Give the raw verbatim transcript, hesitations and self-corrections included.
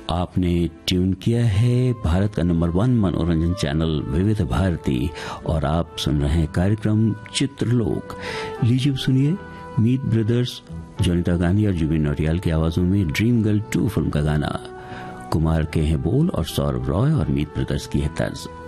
आपने ट्यून किया है भारत का नंबर वन मनोरंजन चैनल विविध भारती और आप सुन रहे हैं कार्यक्रम चित्रलोक। लीजिए सुनिए मीत ब्रदर्स, जोनिता गांधी और जुबिन नौटियाल की आवाजों में ड्रीम गर्ल टू फिल्म का गाना। कुमार के हैं बोल और सौरभ रॉय और मीत ब्रदर्स की है तर्ज।